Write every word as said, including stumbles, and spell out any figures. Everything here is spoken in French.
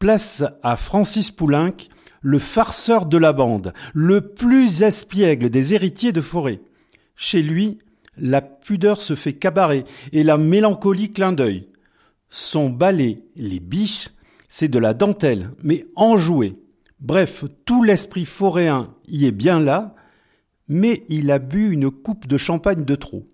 Place à Francis Poulenc, le farceur de la bande, le plus espiègle des héritiers de Forêt. Chez lui, la pudeur se fait cabaret et la mélancolie clin d'œil. Son ballet, les biches, c'est de la dentelle, mais enjouée. Bref, tout l'esprit foréen y est bien là, mais il a bu une coupe de champagne de trop.